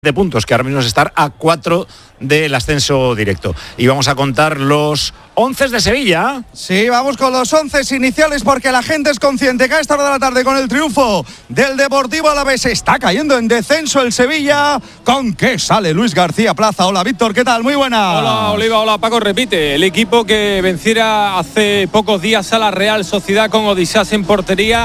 de puntos, que ahora mismo es estar a 4 del ascenso directo. Y vamos a contar los 11 de Sevilla. Sí, vamos con los 11 iniciales porque la gente es consciente que a esta hora de la tarde, con el triunfo del Deportivo Alavés, está cayendo en descenso el Sevilla. ¿Con qué sale Luis García Plaza? Hola Víctor, ¿qué tal? Muy buena. Hola Oliva, hola Paco. Repite, el equipo que venciera hace pocos días a la Real Sociedad con Odisás en portería,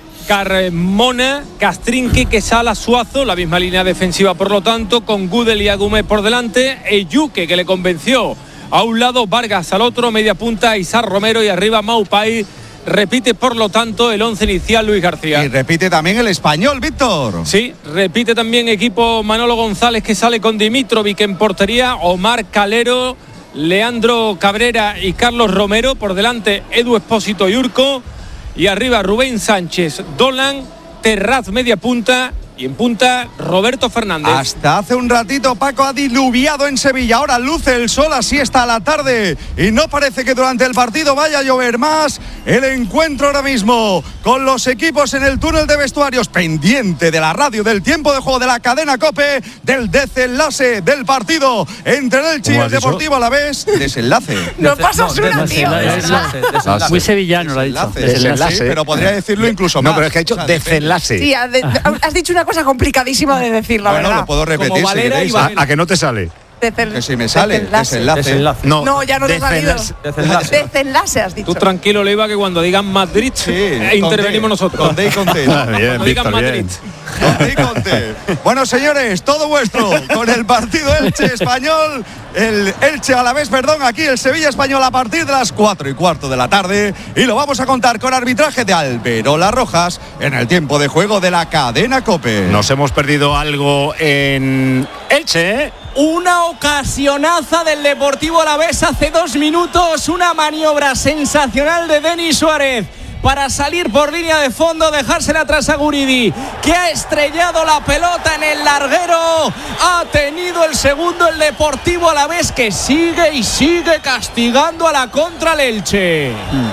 Carmona, Castrinque, Quesala, Suazo, la misma línea defensiva por lo tanto, con Gudel y Agumé por delante, Eyuque, que le convenció a un lado, Vargas al otro, media punta Isar Romero y arriba Maupay. Repite por lo tanto el 11 inicial Luis García. Y repite también el español, Víctor. Sí, repite también equipo Manolo González, que sale con Dimitrovic en portería, Omar Calero, Leandro Cabrera y Carlos Romero, por delante Edu Espósito y Urco. Y arriba Rubén Sánchez, Dolan, Terraz media punta y en punta Roberto Fernández. Hasta hace un ratito Paco ha diluviado en Sevilla, ahora luce el sol, así está la tarde y no parece que durante el partido vaya a llover más. El encuentro ahora mismo con los equipos en el túnel de vestuarios, pendiente de la radio, del tiempo de juego de la cadena COPE, del desenlace del partido entre el Elche y el Deportivo Alavés. Desenlace. No pasas una, tío. Desenlace. Muy sevillano lo ha dicho. Desenlace. Sí, pero podría decirlo incluso más. No, pero es que ha dicho desenlace. Sí, has dicho una cosa complicadísima de decir, la verdad. Lo puedo repetir. Como Valera si y Valera. ¿A que no te sale? Que si me sale, desenlace. No, ya no te ha salido. Desenlace has dicho. Tú tranquilo, Leiva, que cuando digan Madrid, intervenimos nosotros. Con D y con T. Bien, Cuando digan Víctor, Madrid. bien. Con D y con T. Bueno, señores, todo vuestro con el partido Elche Español. El Elche Alavés, perdón, aquí el Sevilla Español a partir de las 4:15 de la tarde. Y lo vamos a contar con arbitraje de Alberola Rojas en el tiempo de juego de la cadena COPE. Nos hemos perdido algo en Elche, ¿eh? Una ocasionaza del Deportivo Alavés hace 2 minutos, una maniobra sensacional de Denis Suárez para salir por línea de fondo, dejársela atrás a Guridi, que ha estrellado la pelota en el larguero. Ha tenido el segundo el Deportivo Alavés, que sigue y sigue castigando a la contra el Elche.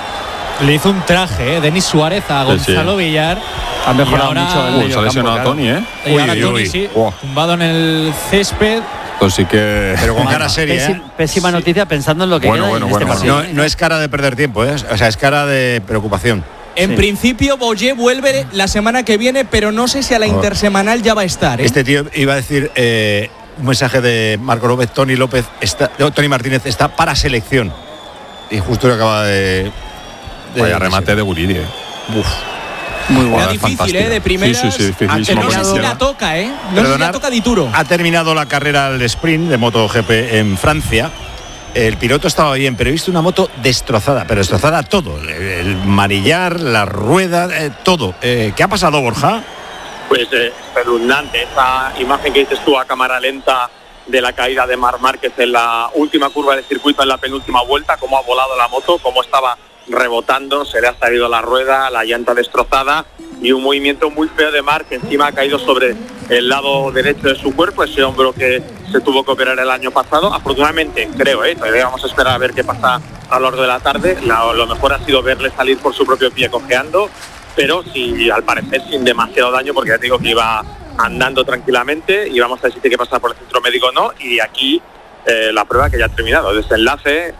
Le hizo un traje, Denis Suárez a Gonzalo Villar. Ha mejorado mucho el medio se ha lesionado a Toni, ¿eh? Y ahora Toni, sí, tumbado en el césped. Pues sí que... Pero con cara seria, Pésima noticia pensando en lo que queda en este partido. No es cara de perder tiempo, ¿eh? O sea, es cara de preocupación. En principio Boyé vuelve la semana que viene, pero no sé si a la intersemanal ya va a estar, ¿eh? Este tío iba a decir un mensaje de Marco López, Toni Martínez está para selección. Y justo lo acaba de vaya remate de Guridi, Uf. Muy bueno. Era difícil, de primeras. Sí, que no sé si la toca, No sé si la toca Dituro. Ha terminado la carrera al sprint de MotoGP en Francia. El piloto estaba bien, pero he visto una moto destrozada, pero destrozada todo. El manillar, la rueda, todo. ¿Qué ha pasado, Borja? Pues espeluznante. Esa imagen que dices tú a cámara lenta de la caída de Marc Márquez en la última curva del circuito, en la penúltima vuelta, cómo ha volado la moto, cómo estaba rebotando, se le ha salido la rueda, la llanta destrozada y un movimiento muy feo de Marc, que encima ha caído sobre el lado derecho de su cuerpo, ese hombro que se tuvo que operar el año pasado. Afortunadamente, creo, todavía vamos a esperar a ver qué pasa a lo largo de la tarde. Lo mejor ha sido verle salir por su propio pie cojeando, pero sí, al parecer sin demasiado daño, porque ya te digo que iba andando tranquilamente y vamos a ver si tiene que pasar por el centro médico o no. Y aquí la prueba que ya ha terminado, desenlace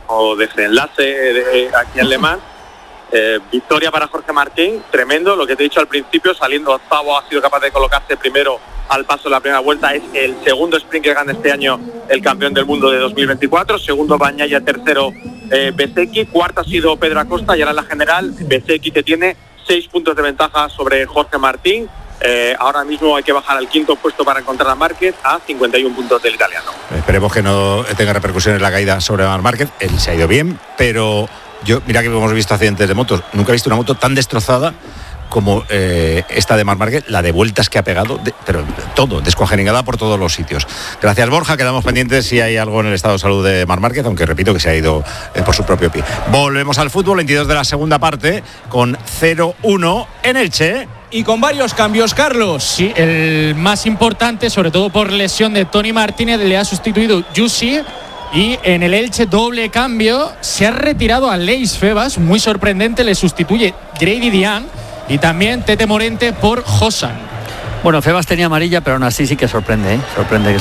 aquí en Le Mans. Victoria para Jorge Martín, tremendo, lo que te he dicho al principio, saliendo octavo, ha sido capaz de colocarse primero al paso de la primera vuelta. Es el segundo sprint que gana este año el campeón del mundo de 2024, segundo Bagnaia, tercero Bezzecchi, cuarto ha sido Pedro Acosta y ahora en la general Bezzecchi, que tiene 6 puntos de ventaja sobre Jorge Martín. Ahora mismo hay que bajar al quinto puesto para encontrar a Márquez, a 51 puntos del italiano. Esperemos que no tenga repercusiones la caída sobre Marc Márquez. Él se ha ido bien, pero mira que hemos visto accidentes de motos. Nunca he visto una moto tan destrozada como esta de Marc Márquez, la de vueltas que ha pegado, pero todo, descuajeringada por todos los sitios. Gracias, Borja, quedamos pendientes si hay algo en el estado de salud de Marc Márquez, aunque repito que se ha ido por su propio pie. Volvemos al fútbol, 22 de la segunda parte, con 0-1 en Elche. Y con varios cambios, Carlos. Sí, el más importante, sobre todo por lesión de Toni Martínez, le ha sustituido Jussi. Y en el Elche, doble cambio, se ha retirado a Leis Febas, muy sorprendente, le sustituye Grady Dian y también Tete Morente por Josan. Bueno, Febas tenía amarilla, pero aún así sí que sorprende, ¿eh? Sorprende que